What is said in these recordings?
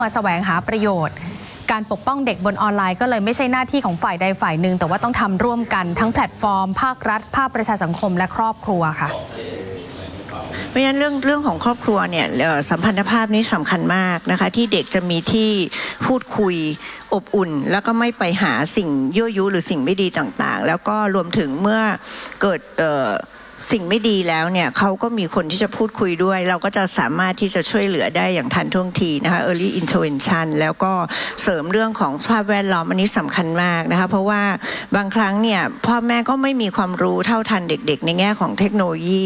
มาแสวงหาประโยชน์การปกป้องเด็กบนออนไลน์ก็เลยไม่ใช่หน้าที่ของฝ่ายใดฝ่ายหนึ่งแต่ว่าต้องทำร่วมกันทั้งแพลตฟอร์มภาครัฐภาคประชาสังคมและครอบครัวค่ะเพราะฉะนั้นเรื่องของครอบครัวเนี่ยสัมพันธภาพนี้สำคัญมากนะคะที่เด็กจะมีที่พูดคุยอบอุ่นแล้วก็ไม่ไปหาสิ่งยั่วยุหรือสิ่งไม่ดีต่างๆแล้วก็รวมถึงเมื่อเกิดสิ่งไม่ดีแล้วเนี่ยเขาก็มีคนที่จะพูดคุยด้วยเราก็จะสามารถที่จะช่วยเหลือได้อย่างทันท่วงทีนะคะ early intervention แล้วก็เสริมเรื่องของสภาพแวดล้อมอันนี้สำคัญมากนะคะเพราะว่าบางครั้งเนี่ยพ่อแม่ก็ไม่มีความรู้เท่าทันเด็กๆในแง่ของเทคโนโลยี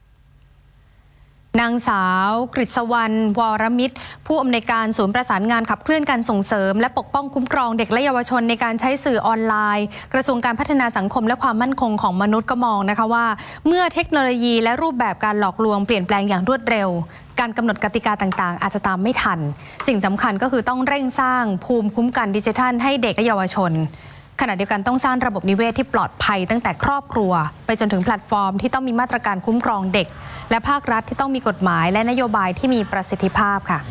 นางสาวกฤษวรรณวรมิตรผู้อำนวยการศูนย์ประสานงานขับเคลื่อนการส่งเสริมและปกป้องคุ้มครองเด็กและเยาวชนในการใช้สื่อออนไลน์กระทรวงการพัฒนาสังคมและความมั่นคงของมนุษย์ก็มองนะคะว่าเมื่อเทคโนโลยีและรูปแบบการหลอกลวงเปลี่ยนแปลงอย่างรวดเร็วการกำหนดกติกาต่างๆอาจจะตามไม่ทันสิ่งสำคัญก็คือต้องเร่งสร้างภูมิคุ้มกันดิจิทัลให้เด็กและเยาวชนขณะเดียวกันต้องสร้างระบบนิเวศที่ปลอดภัยตั้งแต่ครอบครัวไปจนถึงแพลตฟอร์มที่ต้องมีมาตรการคุ้มครองเด็กและภาครัฐที่ต้องมีกฎหมายและนโยบายที่มีประสิทธิภาพค่ะ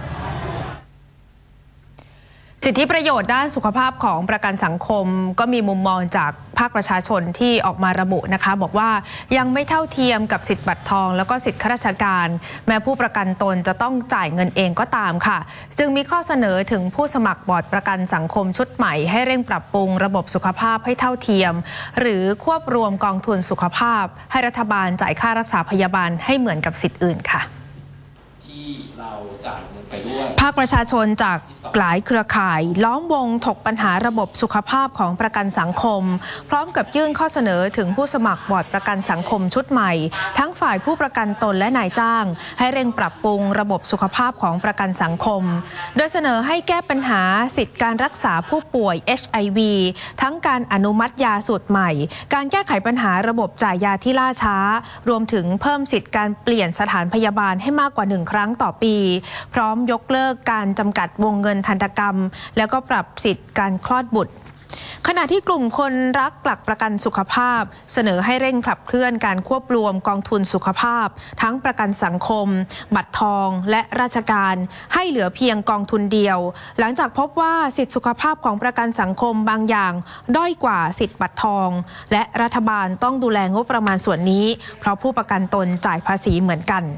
สิทธิประโยชน์ด้านสุขภาพของประกันสังคมก็มีมุมมองจากภาคประชาชนที่ออกมาระบุนะคะบอกว่ายังไม่เท่าเทียมกับสิทธิบัตรทองแล้วก็สิทธิข้าราชการแม้ผู้ประกันตนจะต้องจ่ายเงินเองก็ตามค่ะจึงมีข้อเสนอถึงผู้สมัครบอร์ดประกันสังคมชุดใหม่ให้เร่งปรับปรุงระบบสุขภาพให้เท่าเทียมหรือควบรวมกองทุนสุขภาพให้รัฐบาลจ่ายค่ารักษาพยาบาลให้เหมือนกับสิทธิ์อื่นค่ะที่เราจ่ายเงินไปด้วยภาคประชาชนจากหลายเครือข่ายล้อมวงถกปัญหาระบบสุขภาพของประกันสังคมพร้อมกับยื่นข้อเสนอถึงผู้สมัครบอร์ดประกันสังคมชุดใหม่ทั้งฝ่ายผู้ประกันตนและนายจ้างให้เร่งปรับปรุงระบบสุขภาพของประกันสังคมโดยเสนอให้แก้ปัญหาสิทธิการรักษาผู้ป่วย HIV ทั้งการอนุมัติยาสูตรใหม่การแก้ไขปัญหาระบบจ่ายยาที่ล่าช้ารวมถึงเพิ่มสิทธิการเปลี่ยนสถานพยาบาลให้มากกว่า1 ครั้งต่อปีพร้อมยกเลิกการจำกัดวงเงินทันตกรรมแล้วก็ปรับสิทธิการคลอดบุตรขณะที่กลุ่มคนรักหลักประกันสุขภาพเสนอให้เร่งขับเคลื่อนการควบรวมกองทุนสุขภาพทั้งประกันสังคมบัตรทองและราชการให้เหลือเพียงกองทุนเดียวหลังจากพบว่าสิทธิสุขภาพของประกันสังคมบางอย่างด้อยกว่าสิทธิบัตรทองและรัฐบาลต้องดูแลงบประมาณส่วนนี้เพราะผู้ประกันตนจ่ายภาษีเหมือนกัน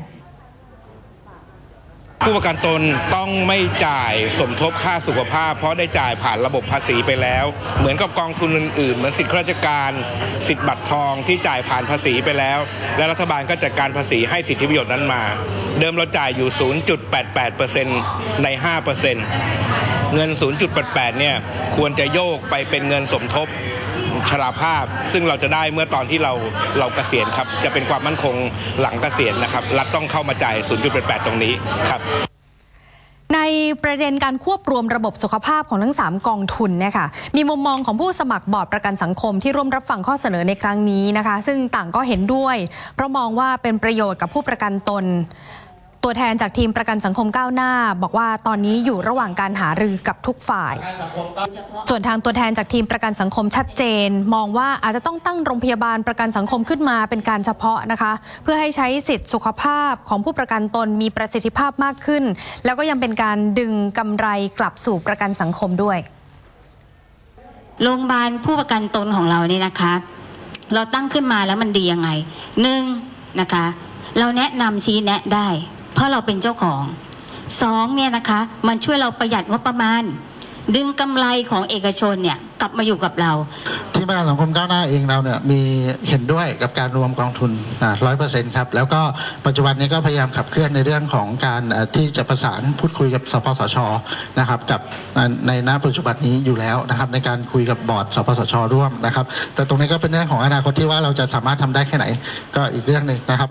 ผู้ประกันตนต้องไม่จ่ายสมทบค่าสุขภาพเพราะได้จ่ายผ่านระบบภาษีไปแล้วเหมือนกับกองทุนอื่นๆเหมือนสิทธิข้าราชการสิทธิบัตรทองที่จ่ายผ่านภาษีไปแล้วและรัฐบาลก็จัดการภาษีให้สิทธิประโยชน์นั้นมาเดิมเราจ่ายอยู่ 0.88% ใน 5% เงิน 0.88 เนี่ยควรจะโยกไปเป็นเงินสมทบชราภาพซึ่งเราจะได้เมื่อตอนที่เราเกษียณครับจะเป็นความมั่นคงหลังเกษียณนะครับรัฐต้องเข้ามาจ่าย 0.88 ตรงนี้ครับในประเด็นการควบรวมระบบสุขภาพของทั้ง3กองทุนเนี่ยค่ะมีมุมมองของผู้สมัครบอร์ดประกันสังคมที่ร่วมรับฟังข้อเสนอในครั้งนี้นะคะซึ่งต่างก็เห็นด้วยเพราะมองว่าเป็นประโยชน์กับผู้ประกันตนตัวแทนจากทีมประกันสังคมก้าวหน้าบอกว่าตอนนี้อยู่ระหว่างการหารือกับทุกฝ่ายส่วนทางตัวแทนจากทีมประกันสังคมชัดเจนมองว่าอาจจะต้องตั้งโรงพยาบาลประกันสังคมขึ้นมาเป็นการเฉพาะนะคะเพื่อให้ใช้สิทธิสุขภาพของผู้ประกันตนมีประสิทธิภาพมากขึ้นแล้วก็ยังเป็นการดึงกำไรกลับสู่ประกันสังคมด้วยโรงพยาบาลผู้ประกันตนของเรานี่นะคะเราตั้งขึ้นมาแล้วมันดียังไง1นะคะเราแนะนำชี้แนะได้เพราะเราเป็นเจ้าของ2เนี่ยนะคะมันช่วยเราประหยัดงบประมาณดึงกำไรของเอกชนเนี่ยกลับมาอยู่กับเราที่ประกันสังคมก้าวหน้าเองเราเนี่ยมีเห็นด้วยกับการรวมกองทุน100%ครับแล้วก็ปัจจุบันนี้ก็พยายามขับเคลื่อนในเรื่องของการที่จะประสานพูดคุยกับสปสช.นะครับกับในณปัจจุบันนี้อยู่แล้วนะครับในการคุยกับบอร์ดสปสช.ร่วมนะครับแต่ตรงนี้ก็เป็นเรื่องของอนาคตที่ว่าเราจะสามารถทำได้แค่ไหนก็อีกเรื่องหนึ่งนะครับ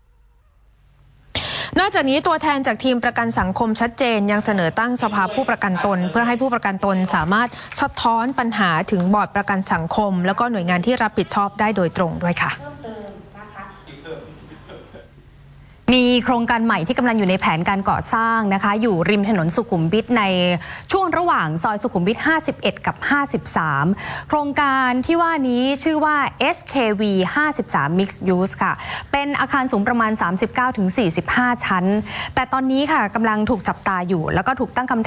นอกจากนี้ตัวแทนจากทีมประกันสังคมชัดเจนยังเสนอตั้งสภาผู้ประกันตนเพื่อให้ผู้ประกันตนสามารถสะท้อนปัญหาถึงบอร์ดประกันสังคมแล้วก็หน่วยงานที่รับผิดชอบได้โดยตรงด้วยค่ะมีโครงการใหม่ที่กำลังอยู่ในแผนการก่อสร้างนะคะอยู่ริมถนนสุขุมวิทในช่วงระหว่างซอยสุขุมวิท51กับ53โครงการที่ว่านี้ชื่อว่า SKV 53 Mixed Use ค่ะเป็นอาคารสูงประมาณ 39-45 ชั้นแต่ตอนนี้ค่ะกำลังถูกจับตาอยู่แล้วก็ถูกตั้งคำถาม